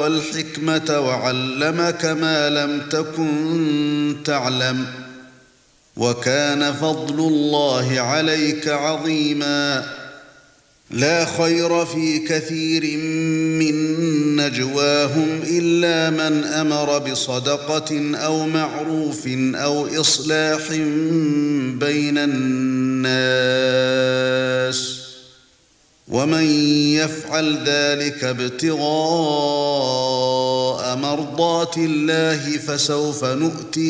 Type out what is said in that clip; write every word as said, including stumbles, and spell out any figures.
والحكمة وعلمك ما لم تكن تعلم وكان فضل الله عليك عظيما لا خير في كثير من نجواهم إلا من أمر بصدقة أو معروف أو إصلاح بين الناس ومن يفعل ذلك ابتغاء مرضات الله فسوف نؤتيه